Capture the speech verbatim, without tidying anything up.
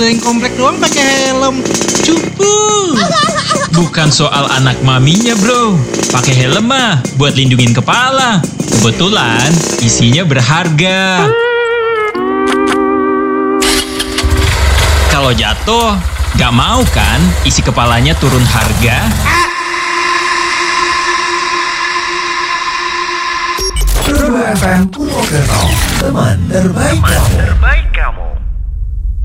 keliling komplek doang pakai helm. Cupu. Bukan soal anak maminya bro. Pakai helm mah buat lindungin kepala. Kebetulan isinya berharga. Kalau jatuh, gak mau kan isi kepalanya turun harga? Turbo F M Purwokerto, teman terbaik kamu.